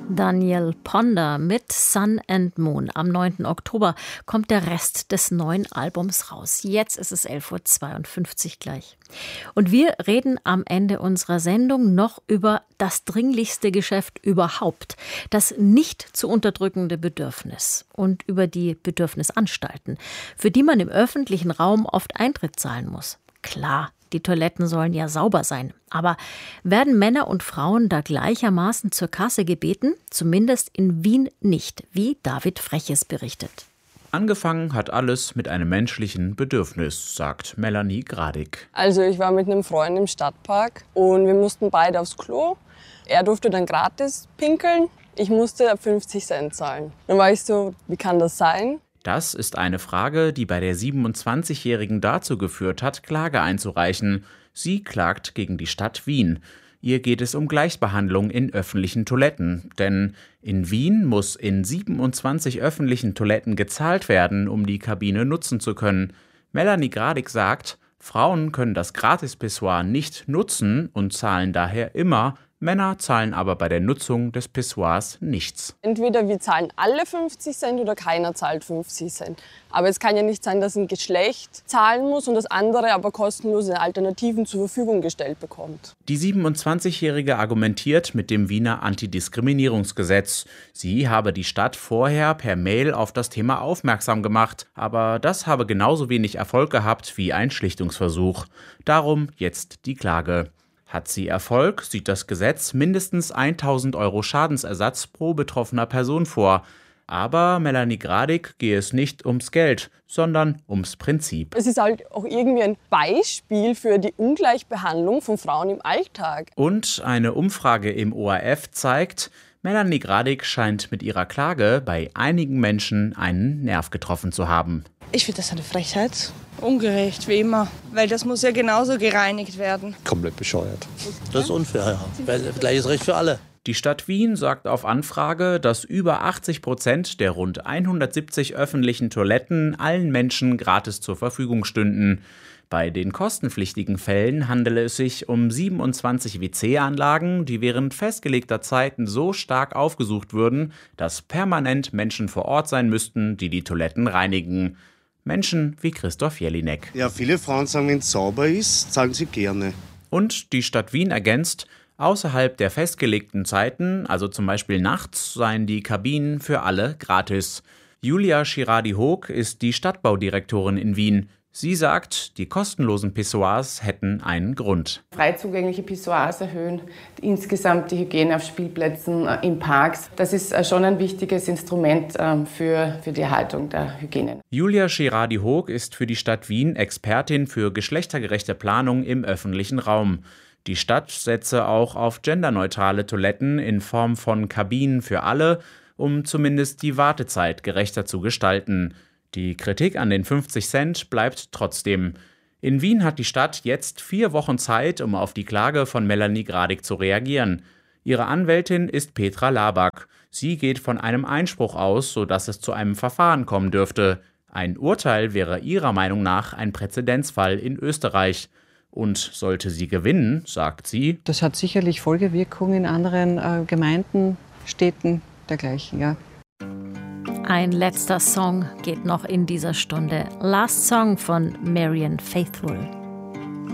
Daniel Ponder mit Sun and Moon. Am 9. Oktober kommt der Rest des neuen Albums raus. Jetzt ist es 11.52 Uhr gleich. Und wir reden am Ende unserer Sendung noch über das dringlichste Geschäft überhaupt, das nicht zu unterdrückende Bedürfnis und über die Bedürfnisanstalten, für die man im öffentlichen Raum oft Eintritt zahlen muss. Klar, die Toiletten sollen ja sauber sein. Aber werden Männer und Frauen da gleichermaßen zur Kasse gebeten? Zumindest in Wien nicht, wie David Freches berichtet. Angefangen hat alles mit einem menschlichen Bedürfnis, sagt Melanie Gradig. Also ich war mit einem Freund im Stadtpark und wir mussten beide aufs Klo. Er durfte dann gratis pinkeln, ich musste 50 Cent zahlen. Dann war ich so, wie kann das sein? Das ist eine Frage, die bei der 27-Jährigen dazu geführt hat, Klage einzureichen. Sie klagt gegen die Stadt Wien. Ihr geht es um Gleichbehandlung in öffentlichen Toiletten. Denn in Wien muss in 27 öffentlichen Toiletten gezahlt werden, um die Kabine nutzen zu können. Melanie Gradig sagt, Frauen können das Gratis-Pissoir nicht nutzen und zahlen daher immer. Männer zahlen aber bei der Nutzung des Pissoirs nichts. Entweder wir zahlen alle 50 Cent oder keiner zahlt 50 Cent. Aber es kann ja nicht sein, dass ein Geschlecht zahlen muss und das andere aber kostenlose Alternativen zur Verfügung gestellt bekommt. Die 27-Jährige argumentiert mit dem Wiener Antidiskriminierungsgesetz. Sie habe die Stadt vorher per Mail auf das Thema aufmerksam gemacht, aber das habe genauso wenig Erfolg gehabt wie ein Schlichtungsversuch. Darum jetzt die Klage. Hat sie Erfolg, sieht das Gesetz mindestens 1.000 € Schadensersatz pro betroffener Person vor. Aber Melanie Gradig gehe es nicht ums Geld, sondern ums Prinzip. Es ist halt auch irgendwie ein Beispiel für die Ungleichbehandlung von Frauen im Alltag. Und eine Umfrage im ORF zeigt, Melanie Gradig scheint mit ihrer Klage bei einigen Menschen einen Nerv getroffen zu haben. Ich finde das eine Frechheit. Ungerecht, wie immer. Weil das muss ja genauso gereinigt werden. Komplett bescheuert. Das ist unfair, ja. Weil gleiches Recht für alle. Die Stadt Wien sagt auf Anfrage, dass über 80% der rund 170 öffentlichen Toiletten allen Menschen gratis zur Verfügung stünden. Bei den kostenpflichtigen Fällen handele es sich um 27 WC-Anlagen, die während festgelegter Zeiten so stark aufgesucht würden, dass permanent Menschen vor Ort sein müssten, die die Toiletten reinigen. Menschen wie Christoph Jelinek. Ja, viele Frauen sagen, wenn es sauber ist, zahlen sie gerne. Und die Stadt Wien ergänzt, außerhalb der festgelegten Zeiten, also zum Beispiel nachts, seien die Kabinen für alle gratis. Julia Schiradi-Hoog ist die Stadtbaudirektorin in Wien. Sie sagt, die kostenlosen Pissoirs hätten einen Grund. Frei zugängliche Pissoirs erhöhen insgesamt die Hygiene auf Spielplätzen, in Parks. Das ist schon ein wichtiges Instrument für die Erhaltung der Hygiene. Julia Schiradi-Hoog ist für die Stadt Wien Expertin für geschlechtergerechte Planung im öffentlichen Raum. Die Stadt setze auch auf genderneutrale Toiletten in Form von Kabinen für alle, um zumindest die Wartezeit gerechter zu gestalten. Die Kritik an den 50 Cent bleibt trotzdem. In Wien hat die Stadt jetzt 4 Wochen Zeit, um auf die Klage von Melanie Gradig zu reagieren. Ihre Anwältin ist Petra Laback. Sie geht von einem Einspruch aus, sodass es zu einem Verfahren kommen dürfte. Ein Urteil wäre ihrer Meinung nach ein Präzedenzfall in Österreich. Und sollte sie gewinnen, sagt sie, das hat sicherlich Folgewirkungen in anderen Gemeinden, Städten dergleichen, ja. Ein letzter Song geht noch in dieser Stunde. Last Song von Marianne Faithfull.